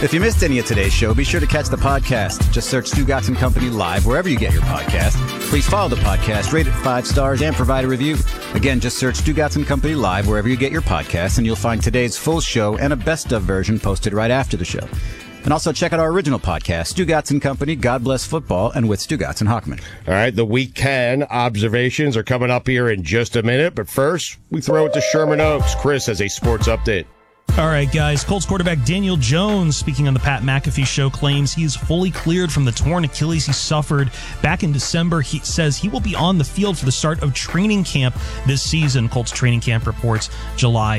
If you missed any of today's show, be sure to catch the podcast. Just search Stugotz and Company Live wherever you get your podcast. Please follow the podcast, rate it 5 stars, and provide a review. Again, just search Stugotz and Company Live wherever you get your podcast, and you'll find today's full show and a best-of version posted right after the show. And also check out our original podcast, Stugotz and Company, God Bless Football, and with Stugotz and Hockman. All right, the weekend observations are coming up here in just a minute, but first, we throw it to Sherman Oaks. Chris has a sports update. All right, guys. Colts quarterback Daniel Jones, speaking on the Pat McAfee show, claims he is fully cleared from the torn Achilles he suffered back in December. He says he will be on the field for the start of training camp this season. Colts training camp reports July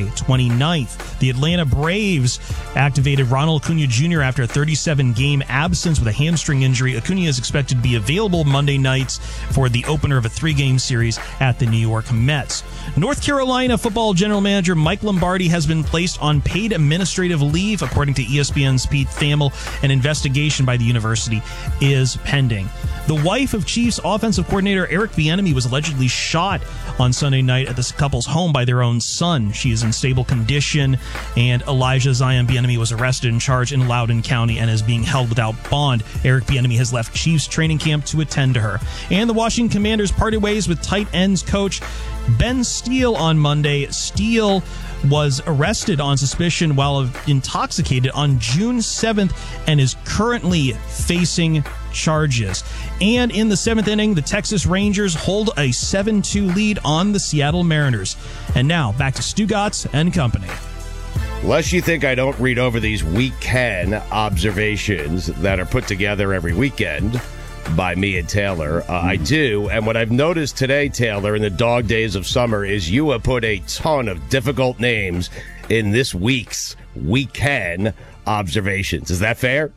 29th. The Atlanta Braves activated Ronald Acuna Jr. after a 37-game absence with a hamstring injury. Acuna is expected to be available Monday nights for the opener of a 3-game series at the New York Mets. North Carolina football general manager Mike Lombardi has been placed on paid administrative leave, according to ESPN's Pete Thamel. An investigation by the university is pending. The wife of Chiefs offensive coordinator Eric Bieniemy was allegedly shot on Sunday night at the couple's home by their own son. She is in stable condition, and Elijah Zion Bieniemy was arrested and charged in Loudoun County and is being held without bond. Eric Bieniemy has left Chiefs training camp to attend to her. And the Washington Commanders parted ways with tight ends coach Ben Steele on Monday. Steele was arrested on suspicion while intoxicated on June 7th and is currently facing charges. And in the 7th inning, the Texas Rangers hold a 7-2 lead on the Seattle Mariners. And now, back to Stugotz and Company. Lest you think I don't read over these weekend observations that are put together every weekend by me and Taylor. I do, and what I've noticed today, Taylor, in the dog days of summer, is you have put a ton of difficult names in this week's weekend observations. Is that fair?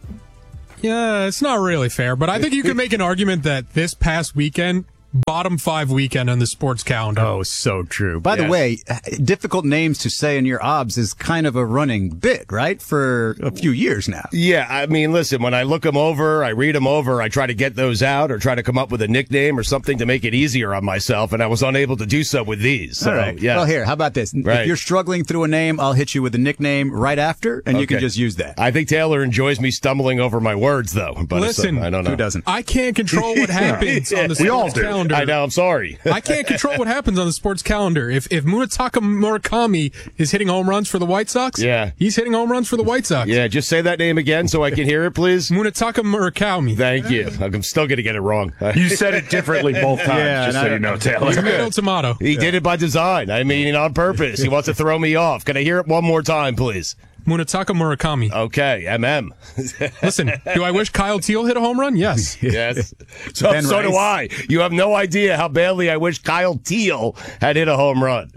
Yeah, it's not really fair, but I think you can make an argument that this past weekend, bottom 5 weekend on the sports calendar. Oh, so true. By the way, difficult names to say in your obs is kind of a running bit, right? For a few years now. Yeah, I mean, listen, when I look them over, I read them over, I try to get those out or try to come up with a nickname or something to make it easier on myself, and I was unable to do so with these. So, all right. yeah. Well, here, how about this? Right. If you're struggling through a name, I'll hit you with a nickname right after, and you can just use that. I think Taylor enjoys me stumbling over my words, though. But listen, I don't know. Who doesn't? I can't control what happens on the sports calendar. I know, I'm sorry. I can't control what happens on the sports calendar. If Munetaka Murakami is hitting home runs for the White Sox, he's hitting home runs for the White Sox. Yeah, just say that name again so I can hear it, please. Munetaka Murakami. Thank you. I'm still going to get it wrong. You said it differently both times, just so you know, Taylor. Tomato. He did it by design. I mean, on purpose. He wants to throw me off. Can I hear it one more time, please? Munetaka Murakami. Okay, MM. Listen, do I wish Kyle Teal hit a home run? Yes. Yes. So do I. You have no idea how badly I wish Kyle Teal had hit a home run.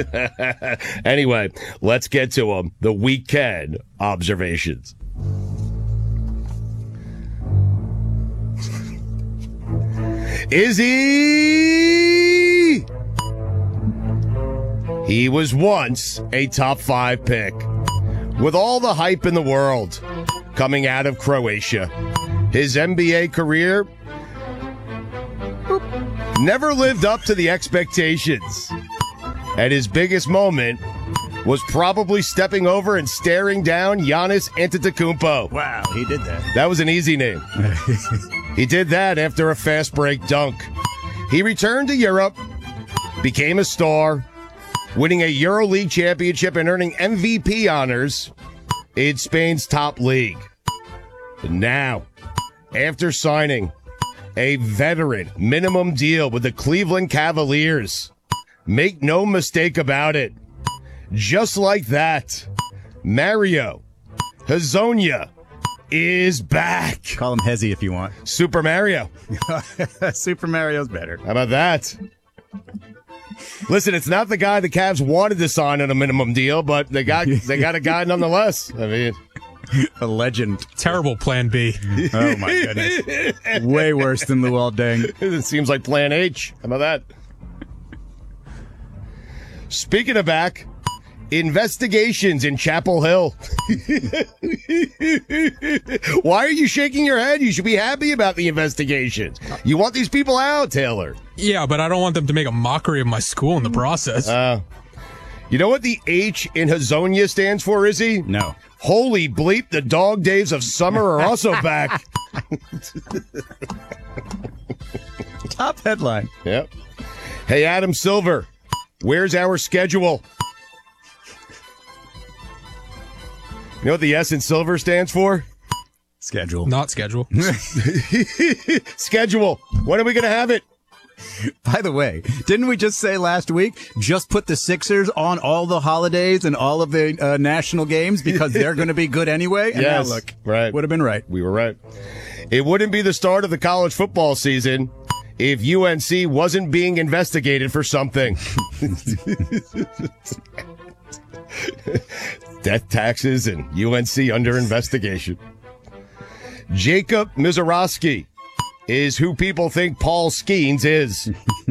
Anyway, let's get to them. The weekend observations. Izzy! He was once a top 5 pick. With all the hype in the world coming out of Croatia, his NBA career never lived up to the expectations. And his biggest moment was probably stepping over and staring down Giannis Antetokounmpo. Wow, he did that. That was an easy name. He did that after a fast break dunk. He returned to Europe, became a star, winning a EuroLeague championship and earning MVP honors in Spain's top league. And now, after signing a veteran minimum deal with the Cleveland Cavaliers, make no mistake about it, just like that, Mario Hezonja is back. Call him Hezzy if you want. Super Mario. Super Mario's better. How about that? Listen, it's not the guy the Cavs wanted to sign on a minimum deal, but they got a guy nonetheless. I mean, a legend. Terrible plan B. Oh, my goodness. Way worse than Luol Deng. It seems like plan H. How about that? Speaking of back, investigations in Chapel Hill. Why are you shaking your head? You should be happy about the investigations. You want these people out, Taylor. Yeah, but I don't want them to make a mockery of my school in the process. You know what the H in Hezonja stands for, Izzy? No. Holy bleep, the dog days of summer are also back. Top headline. Yep. Hey, Adam Silver, where's our schedule? You know what the S in Silver stands for? Schedule. Not schedule. Schedule. When are we going to have it? By the way, didn't we just say last week, just put the Sixers on all the holidays and all of the national games because they're going to be good anyway? And yes. Now look, right. Would have been right. We were right. It wouldn't be the start of the college football season if UNC wasn't being investigated for something. Death taxes and UNC under investigation. Jacob Mizorowski is who people think Paul Skeens is.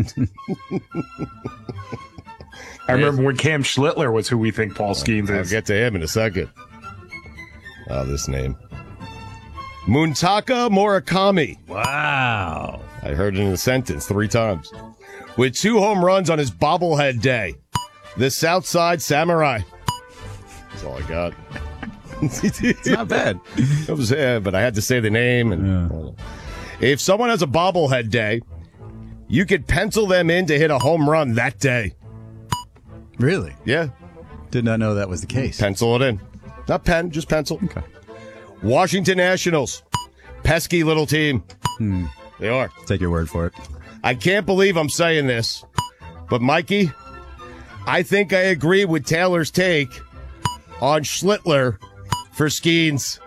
I remember when Cam Schlittler was who we think Paul Skeens I'll is. get to him in a second. Oh, this name. Muntaka Murakami. Wow. I heard it in a sentence 3 times. With 2 home runs on his bobblehead day. The Southside Samurai. That's all I got. It's not bad. It was, but I had to say the name. And if someone has a bobblehead day, you could pencil them in to hit a home run that day. Really? Yeah. Did not know that was the case. Pencil it in. Not pen, just pencil. Okay. Washington Nationals. Pesky little team. They are. Take your word for it. I can't believe I'm saying this, but Mikey, I think I agree with Taylor's take on Schlittler for Skeens.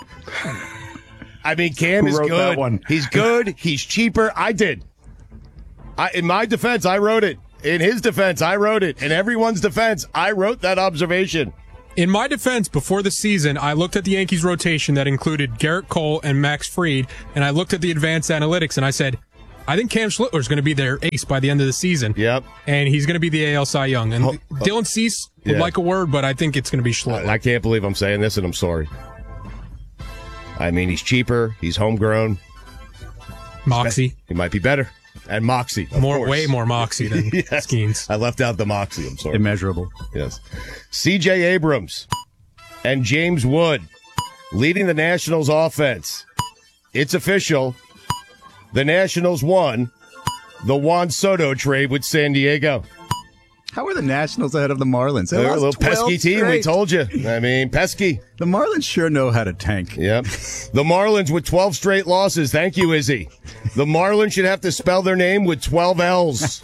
I mean, Cam is wrote good. that one? He's good. He's cheaper. I did. In my defense, I wrote it. In his defense, I wrote it. In everyone's defense, I wrote that observation. In my defense, before the season, I looked at the Yankees rotation that included Garrett Cole and Max Fried, and I looked at the advanced analytics, and I said, I think Cam Schlittler is going to be their ace by the end of the season. Yep. And he's going to be the AL Cy Young. And Dylan Cease would like a word, but I think it's going to be Schlittler. I can't believe I'm saying this, and I'm sorry. I mean, he's cheaper. He's homegrown. Moxie. He might be better. And Moxie. Of course. Way more Moxie than Yes. Skeens. I left out the Moxie. I'm sorry. Immeasurable. Yes. C.J. Abrams and James Wood leading the Nationals offense. It's official. The Nationals won the Juan Soto trade with San Diego. How are the Nationals ahead of the Marlins? They They're a lost little pesky 12 team, we straight. told you. I mean, pesky. The Marlins sure know how to tank. Yep. The Marlins with 12 straight losses. Thank you, Izzy. The Marlins should have to spell their name with 12 L's.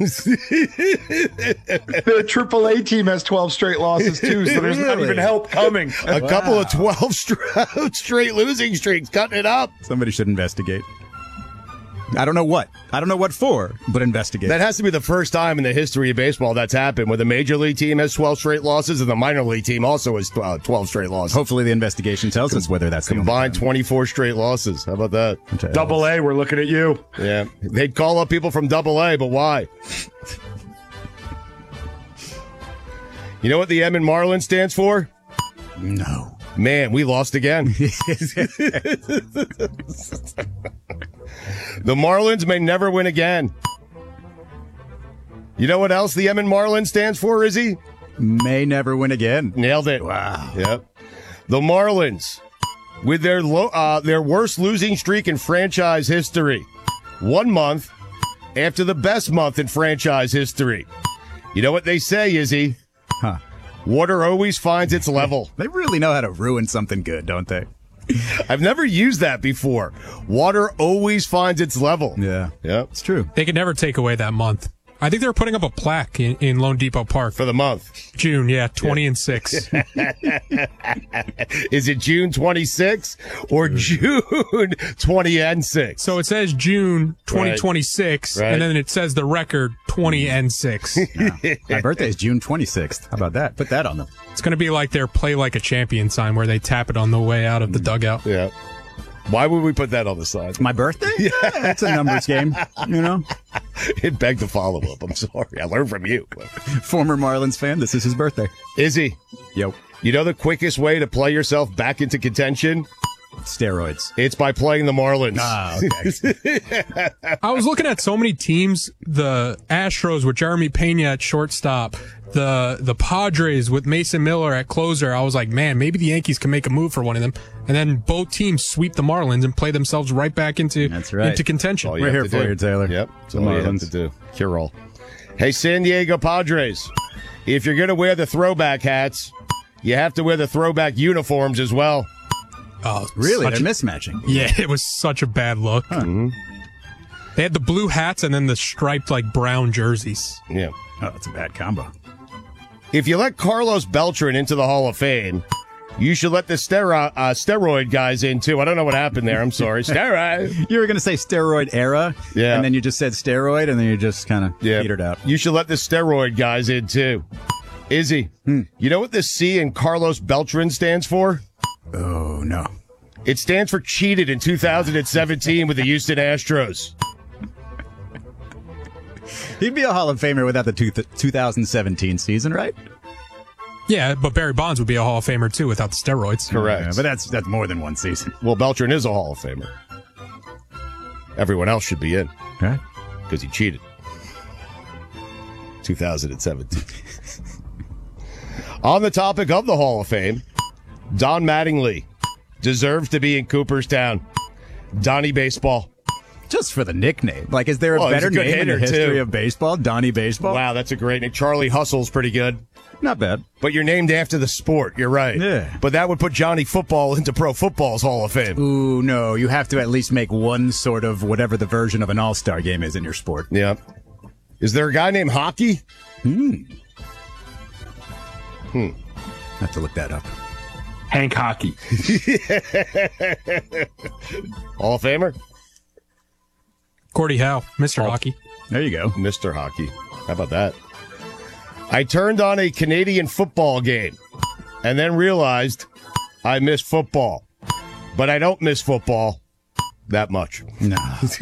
The AAA team has 12 straight losses, too, so there's not Really? even help coming. A couple of 12 straight losing streaks, cutting it up. Somebody should investigate. I don't know what. I don't know what for, but investigate. That has to be the first time in the history of baseball that's happened, where the major league team has 12 straight losses and the minor league team also has 12 straight losses. Hopefully the investigation tells us whether that's the only Combined time. 24 straight losses. How about that? Double A, we're looking at you. Yeah. They'd call up people from Double A, but why? You know what the M in Marlin stands for? No. Man, we lost again. The Marlins may never win again. You know what else the M in Marlin stands for, Izzy? May never win again. Nailed it. Wow. Yep. The Marlins, with their worst losing streak in franchise history, 1 month after the best month in franchise history. You know what they say, Izzy? Huh. Water always finds its level. They really know how to ruin something good, don't they? I've never used that before. Water always finds its level. Yeah. Yep. It's true. They could never take away that month. I think they were putting up a plaque in Lone Depot Park. For the month. June, 20-6. Is it June 26 or June 20-6? So it says June 2026, Right. and then it says the record 20-6. My birthday is June 26th. How about that? Put that on them. It's going to be like their play like a champion sign where they tap it on the way out of the dugout. Yeah. Why would we put that on the side? My birthday? Yeah, it's a numbers game, you know? It begged to follow up. I'm sorry. I learned from you. Former Marlins fan, this is his birthday. Izzy, Yo. you know the quickest way to play yourself back into contention? Steroids. It's by playing the Marlins. Okay. I was looking at so many teams, the Astros with Jeremy Pena at shortstop, the Padres with Mason Miller at closer. I was like, man, maybe the Yankees can make a move for one of them. And then both teams sweep the Marlins and play themselves right back into contention. All you We're have here to for do. you, Taylor. Yep. That's The all you have Marlins. to do. Cure all. Hey, San Diego Padres, if you're going to wear the throwback hats, you have to wear the throwback uniforms as well. Oh, Really? such They're a- mismatching. Yeah, it was such a bad look. They had the blue hats and then the striped, like, brown jerseys. Yeah. Oh, that's a bad combo. If you let Carlos Beltran into the Hall of Fame, you should let the steroid guys in, too. I don't know what happened there. I'm sorry. Steroid. You were going to say steroid era, Yeah. and then you just said steroid, and then you just kind of petered out. You should let the steroid guys in, too. Izzy, you know what the C in Carlos Beltran stands for? Oh, no. It stands for cheated in 2017 with the Houston Astros. He'd be a Hall of Famer without the 2017 season, right? Yeah, but Barry Bonds would be a Hall of Famer, too, without the steroids. Correct. Yeah, but that's more than one season. Well, Beltran is a Hall of Famer. Everyone else should be in Right? because he cheated. 2017. On the topic of the Hall of Fame, Don Mattingly deserves to be in Cooperstown. Donnie Baseball. Just for the nickname. Like, is there a Well, he's better a good name in the hitter, history too. of baseball? Donnie Baseball? Wow, that's a great name. Charlie Hustle's pretty good. Not bad. But you're named after the sport. You're right. Yeah. But that would put Johnny Football into Pro Football's Hall of Fame. Ooh, no. You have to at least make one sort of whatever the version of an all-star game is in your sport. Yeah. Is there a guy named Hockey? Have to look that up. Hank Hockey. Hall of Famer? Gordie Howe, Mr. Hockey. There you go. Mr. Hockey. How about that? I turned on a Canadian football game and then realized I miss football. But I don't miss football that much. No.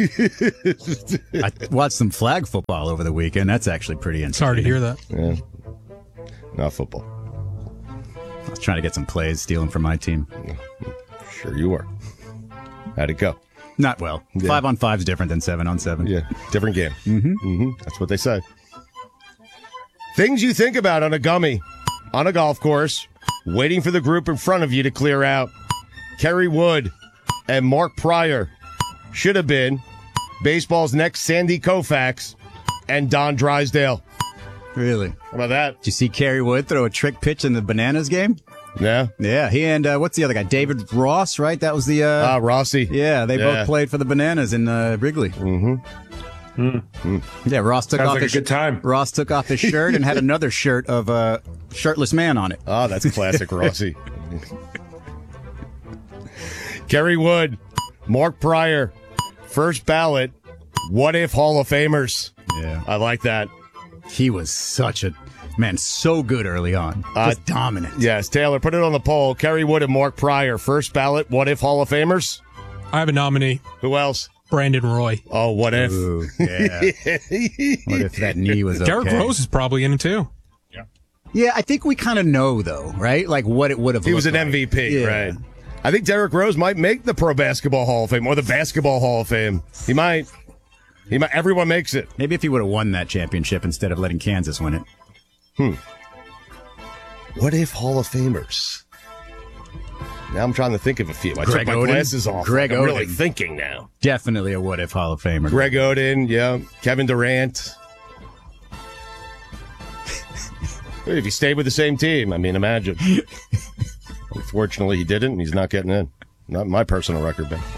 I watched some flag football over the weekend. That's actually pretty Sorry to entertaining. hear that. Yeah. Not football. I was trying to get some plays, stealing from my team. Sure you were. How'd it go? Not well. 5-on-5 is different than 7-on-7. Yeah, different game. Mm-hmm. That's what they say. Things you think about on a gummy, on a golf course, waiting for the group in front of you to clear out. Kerry Wood and Mark Pryor should have been baseball's next Sandy Koufax and Don Drysdale. Really? How about that? Did you see Kerry Wood throw a trick pitch in the Bananas game? Yeah. Yeah, he and what's the other guy? David Ross, right? That was the Rossi. yeah, they both played for the Bananas in Wrigley. Yeah, Ross took Sounds off like a his good time. Ross took off his shirt and had another shirt of a shirtless man on it. Oh, that's classic Rossi. Kerry Wood, Mark Pryor, first ballot, what if Hall of Famers? Yeah. I like that. He was such a man, so good early on. Just dominant. Yes, Taylor, put it on the poll. Kerry Wood and Mark Pryor, first ballot, what if Hall of Famers? I have a nominee, Who else? Brandon Roy. Oh, what if? Ooh, yeah. What if that knee was okay? Derrick Rose is probably in it, too. Yeah, I think we kind of know though, right? Like what it would have. He was an looked like. MVP, Yeah. right? I think Derrick Rose might make the Pro Basketball Hall of Fame or the Basketball Hall of Fame. He might. Everyone makes it. Maybe if he would have won that championship instead of letting Kansas win it. What if Hall of Famers? Now I'm trying to think of a few. I Greg took my Oden? glasses off. Greg I'm really Oden. thinking now. Definitely a what if Hall of Famer. Greg Oden, yeah. Kevin Durant. If he stayed with the same team, I mean, imagine. Unfortunately, he didn't, and he's not getting in. Not my personal record, Ben.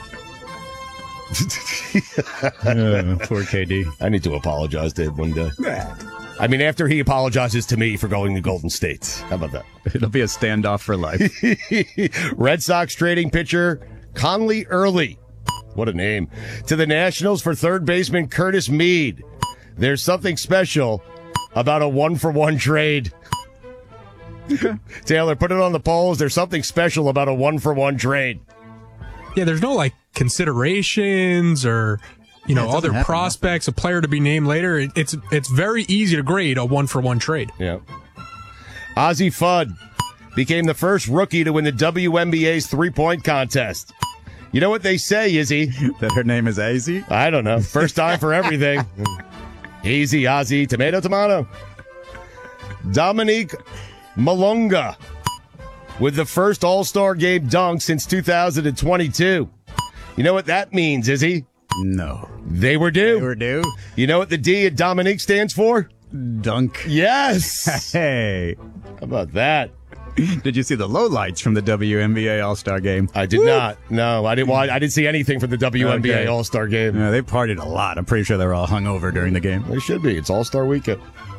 Poor KD. I need to apologize to him one day. I mean, after he apologizes to me for going to Golden State. How about that? It'll be a standoff for life. Red Sox trading pitcher Conley Early. What a name. To the Nationals for third baseman Curtis Mead. There's something special about a 1-for-1 trade. Okay. Taylor, put it on the polls. There's something special about a 1-for-1 trade. Yeah, there's no, like, considerations or, it doesn't other happen prospects, a player to be named later. It's very easy to grade a 1-for-1 trade. Yeah. Ozzie Fudd became the first rookie to win the WNBA's three-point contest. You know what they say, Izzy? That her name is Azzy? I don't know. First time for everything. Easy, Ozzy, tomato. Dominique Malonga with the first All-Star Game dunk since 2022. You know what that means, Izzy? No. They were due. They were due? You know what the D at Dominique stands for? Dunk. Yes. Hey. How about that? Did you see the lowlights from the WNBA All-Star Game? I did not. No, I didn't see anything from the WNBA Okay. All-Star Game. Yeah, they partied a lot. I'm pretty sure they were all hungover during the game. They should be. It's All-Star Weekend.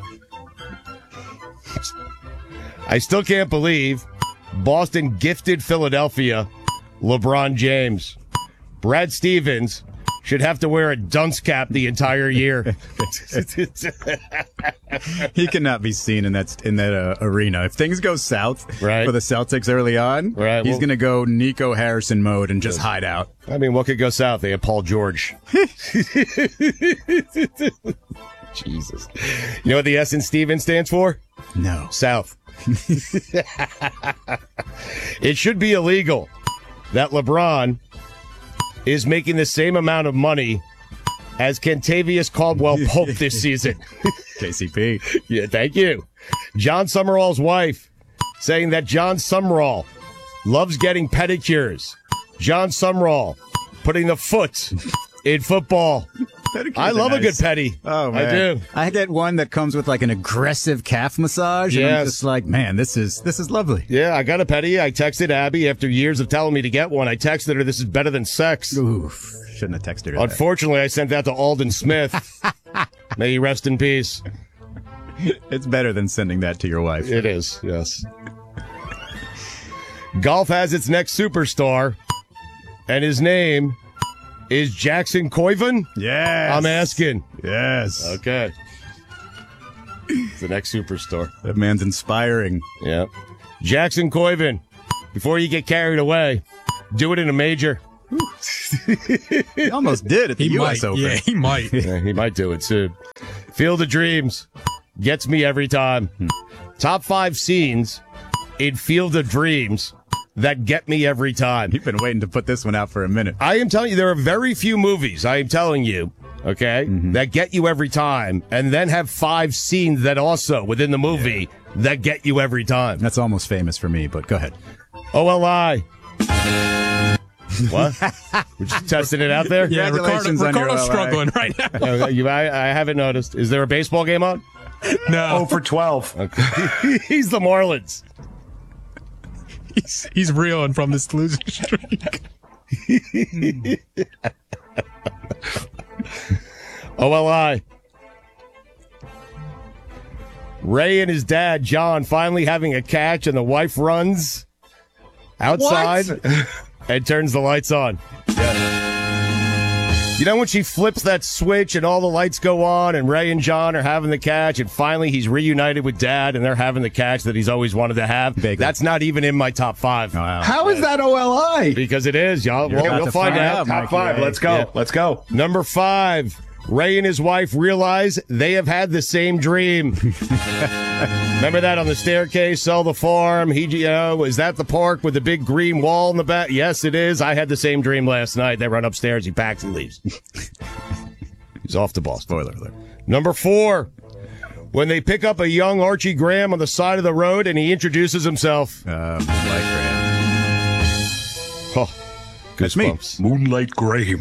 I still can't believe Boston gifted Philadelphia LeBron James. Brad Stevens should have to wear a dunce cap the entire year. He cannot be seen in that arena. If things go south Right. for the Celtics early on, Right, he's well- going to go Nico Harrison mode and just hide out. I mean, what could go south? They have Paul George. Jesus. You know what the S in Stevens stands for? No. South. It should be illegal that LeBron is making the same amount of money as Kentavious Caldwell-Pope this season. KCP. Yeah, thank you. John Summerall's wife saying that John Summerall loves getting pedicures. John Summerall putting the foot in football. I love a good petty. Oh, man. I do. I get one that comes with like an aggressive calf massage. And I'm Yes. just like, man, this is lovely. Yeah, I got a petty. I texted Abby after years of telling me to get one. I texted her, this is better than sex. Oof. Shouldn't have texted her that. Unfortunately, I sent that to Alden Smith. May he rest in peace. It's better than sending that to your wife. It is, yes. Golf has its next superstar, and his name is Jackson Koiven? Yes. I'm asking. Yes. Okay. It's the next superstar. That man's inspiring. Yeah. Jackson Koiven, before you get carried away, do it in a major. He almost did at the He U.S. might. Open. Yeah, he might. Yeah, he might do it soon. Field of Dreams gets me every time. Top 5 scenes in Field of Dreams that get me every time. You've been waiting to put this one out for a minute. I am telling you, there are very few movies, I am telling you, okay, that get you every time, and then have 5 scenes that also, within the movie, that get you every time. That's almost famous for me, but go ahead. OLI. What? We're just testing it out there? Yeah, Congratulations on your Ricardo's LI. struggling right now. I haven't noticed. Is there a baseball game on? No, for 12. Okay. He's the Marlins. he's reeling from this losing streak. OLI. Ray and his dad, John, finally having a catch, and the wife runs outside and turns the lights on. You know when she flips that switch and all the lights go on and Ray and John are having the catch and finally he's reunited with Dad and they're having the catch that he's always wanted to have? Big. That's not even in my top 5. Wow. How is that OLI? Because it is, y'all. You're Well, about we'll to find find out. out, Top Mikey. 5. Let's go. Yeah. Let's go. Number 5. Ray and his wife realize they have had the same dream. Remember that on the staircase, sell the farm. Is that the park with the big green wall in the back? Yes, it is. I had the same dream last night. They run upstairs. He packs and leaves. He's off to Boston. Spoiler alert. Number 4. When they pick up a young Archie Graham on the side of the road and he introduces himself. Like Graham. Oh, That's me. goosebumps. Moonlight Graham.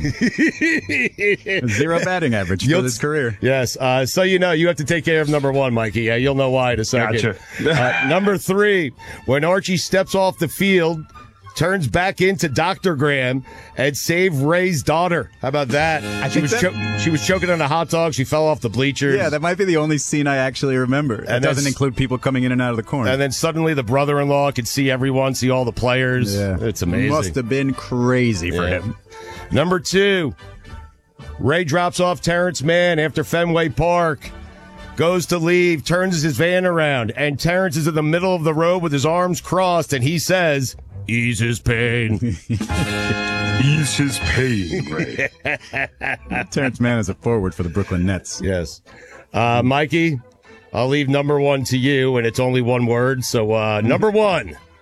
0 batting average for You'll- his career. Yes. So you have to take care of number 1, Mikey. Yeah, you'll know why in a second. Gotcha. Number 3, when Archie steps off the field, turns back into Dr. Graham and saved Ray's daughter. How about that? She was choking on a hot dog. She fell off the bleachers. Yeah, that might be the only scene I actually remember. It And doesn't that's- include people coming in and out of the corner. And then suddenly the brother-in-law could see everyone, see all the players. yeah. It's amazing. Must have been crazy for Yeah. him. Number 2, Ray drops off Terrence Mann after Fenway Park, goes to leave, turns his van around, and Terrence is in the middle of the road with his arms crossed, and he says, "Ease his pain." Ease his pain, Ray. Terrence Mann is a forward for the Brooklyn Nets. Yes. Mikey, I'll leave number 1 to you, and it's only one word. So, number 1.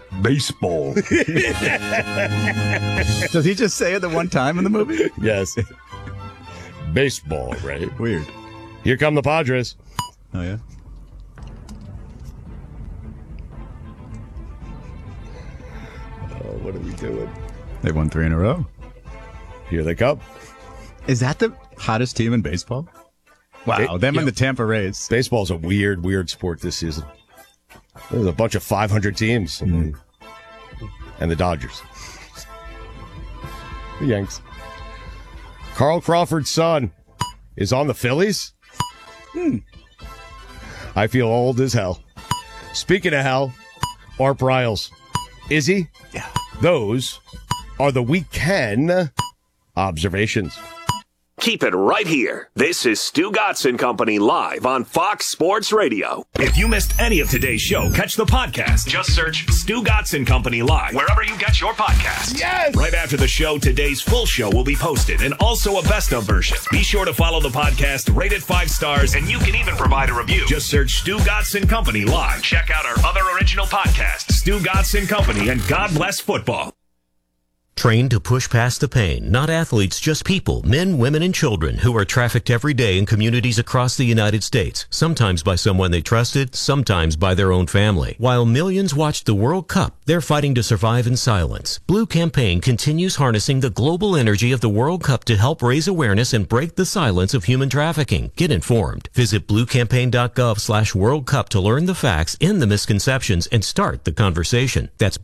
Baseball. Does he just say it the one time in the movie? Yes. Baseball, right? Weird. Here come the Padres. Oh, yeah? What are we doing? They won 3 in a row. Here they come. Is that the hottest team in baseball? Wow, them and the Tampa Rays. Baseball's a weird sport this season. There's a bunch of 500 teams. And the Dodgers. The Yanks. Carl Crawford's son is on the Phillies. I feel old as hell. Speaking of hell, Art Briles. Is he? Yeah. Those are the weekend observations. Keep it right here. This is Stu Gotson Company live on Fox Sports Radio. If you missed any of today's show, catch the podcast. Just search Stu Gotson Company live wherever you get your podcasts. Yes! Right after the show, today's full show will be posted and also a best of version. Be sure to follow the podcast, rate it 5 stars, and you can even provide a review. Just search Stu Gotson Company live. Check out our other original podcasts, Stu Gotson Company and God Bless Football. Trained to push past the pain, not athletes, just people, men, women, and children who are trafficked every day in communities across the United States, sometimes by someone they trusted, sometimes by their own family. While millions watch the World Cup, they're fighting to survive in silence. Blue Campaign continues harnessing the global energy of the World Cup to help raise awareness and break the silence of human trafficking. Get informed. Visit bluecampaign.gov/World Cup to learn the facts, end the misconceptions, and start the conversation. That's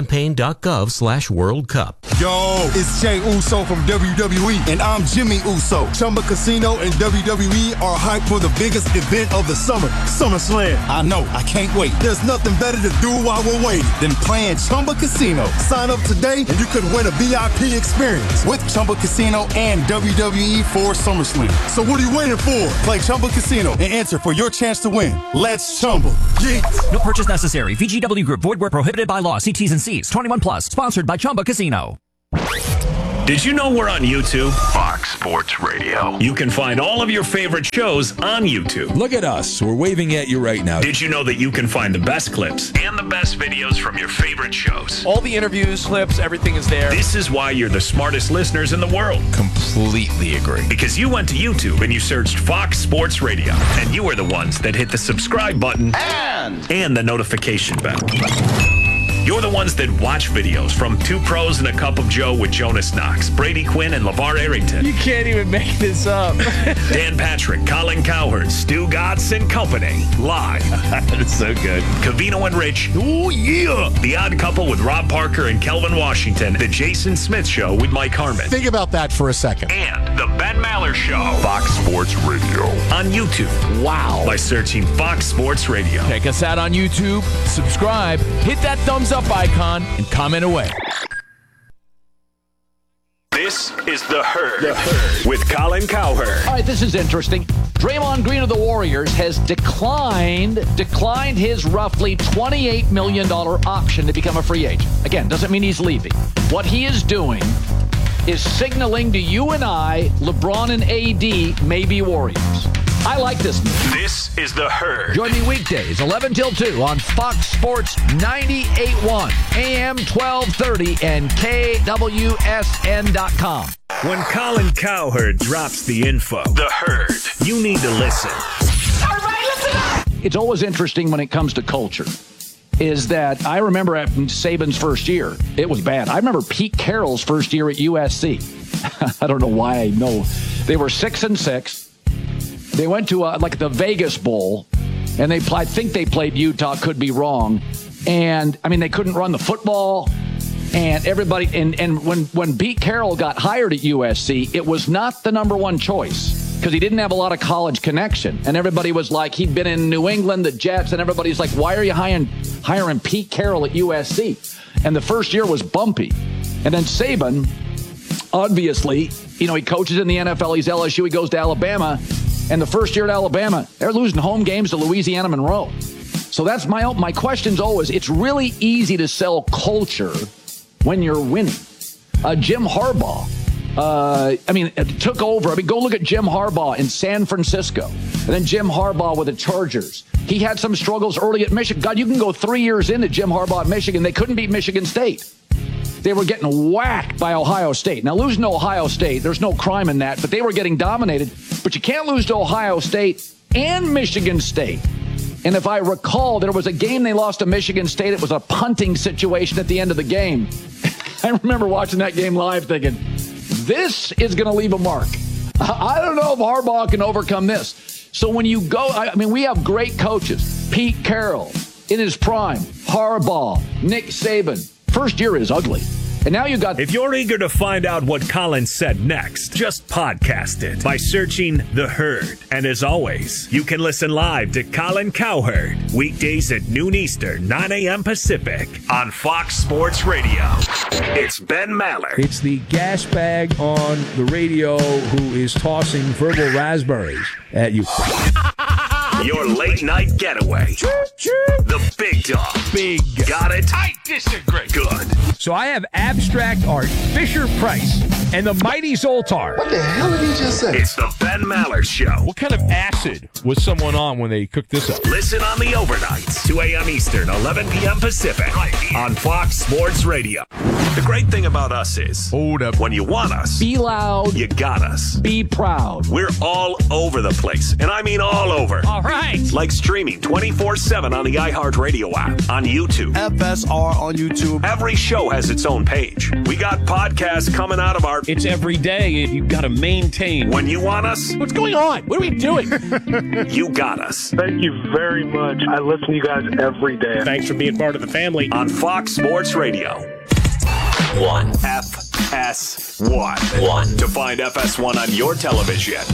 bluecampaign.gov/World Cup. Yo, it's Jay Uso from WWE, and I'm Jimmy Uso. Chumba Casino and WWE are hyped for the biggest event of the summer, SummerSlam. I know, I can't wait. There's nothing better to do while we're waiting than playing Chumba Casino. Sign up today, and you could win a VIP experience with Chumba Casino and WWE for SummerSlam. So what are you waiting for? Play Chumba Casino and enter for your chance to win. Let's Chumba. Yeet. No purchase necessary. VGW Group. Void where prohibited by law. See T's and C's. 21 plus. Sponsored by Chumba Casino. Did you know we're on YouTube? Fox Sports Radio. You can find all of your favorite shows on YouTube. Look at us. We're waving at you right now. Did you know that you can find the best clips and the best videos from your favorite shows? All the interviews, clips, everything is there. This is why you're the smartest listeners in the world. Completely agree. Because you went to YouTube and you searched Fox Sports Radio, and you were the ones that hit the subscribe button and the notification bell. You're the ones that watch videos from Two Pros and a Cup of Joe with Jonas Knox, Brady Quinn, and LeVar Arrington. You can't even make this up. Dan Patrick, Colin Cowherd, Stu Gotson Company, live. That's so good. Covino and Rich. Oh, yeah. The Odd Couple with Rob Parker and Kelvin Washington. The Jason Smith Show with Mike Harmon. Think about that for a second. And The Ben Maller Show. Fox Sports Radio. On YouTube. Wow. By searching Fox Sports Radio. Check us out on YouTube. Subscribe. Hit that thumbs up icon and comment away. This is The Herd with Colin Cowherd. All right, this is interesting. Draymond Green of the Warriors has declined his roughly $28 million option to become a free agent. Again, doesn't mean he's leaving. What he is doing is signaling to you and I, LeBron and AD may be Warriors. I like this move. This is The Herd. Join me weekdays, 11 till 2 on Fox Sports 98.1, AM 1230, and KWSN.com. When Colin Cowherd drops the info, The Herd, you need to listen. All right, listen up. It's always interesting when it comes to culture. Is that I remember at Saban's first year, it was bad. I remember Pete Carroll's first year at USC. I don't know why I know. They were 6-6. They went to like the Vegas Bowl, and I think they played Utah. Could be wrong. And I mean, they couldn't run the football, and everybody. And when Pete Carroll got hired at USC, it was not the number one choice because he didn't have a lot of college connection. And everybody was like, he'd been in New England, the Jets, and everybody's like, why are you hiring Pete Carroll at USC? And the first year was bumpy. And then Saban, obviously, he coaches in the NFL. He's LSU. He goes to Alabama. And the first year at Alabama, they're losing home games to Louisiana Monroe. So that's my question's always, it's really easy to sell culture when you're winning. Jim Harbaugh, took over. Go look at Jim Harbaugh in San Francisco. And then Jim Harbaugh with the Chargers. He had some struggles early at Michigan. God, you can go 3 years into Jim Harbaugh at Michigan. They couldn't beat Michigan State. They were getting whacked by Ohio State. Now, losing to Ohio State, there's no crime in that, but they were getting dominated. But you can't lose to Ohio State and Michigan State. And if I recall, there was a game they lost to Michigan State. It was a punting situation at the end of the game. I remember watching that game live thinking, this is going to leave a mark. I don't know if Harbaugh can overcome this. So when you go, I mean, we have great coaches. Pete Carroll in his prime, Harbaugh, Nick Saban. First year is ugly. And now you got... If you're eager to find out what Colin said next, just podcast it by searching The Herd. And as always, you can listen live to Colin Cowherd weekdays at noon Eastern, 9 a.m. Pacific on Fox Sports Radio. It's Ben Maller. It's the gas bag on the radio who is tossing verbal raspberries at you. Your late night getaway. The big dog. Big. Got it? I disagree. Good. So I have abstract art, Fisher-Price, and the mighty Zoltar. What the hell did he just say? It's the Ben Maller Show. What kind of acid was someone on when they cooked this up? Listen on the overnights, 2 a.m. Eastern, 11 p.m. Pacific, right here on Fox Sports Radio. The great thing about us is, Hold up. when you want us, Be loud. you got us. Be proud. We're all over the place, and I mean all over. All right. Like streaming 24/7 on the iHeartRadio app, on YouTube. FSR on YouTube. Every show has its own page. We got podcasts coming out of our... It's every day. You've got to maintain. When you want us, What's going on? What are we doing? you got us. Thank you very much. I listen to you guys every day. Thanks for being part of the family. On Fox Sports Radio. 1. FS1. To find FS1 on your television,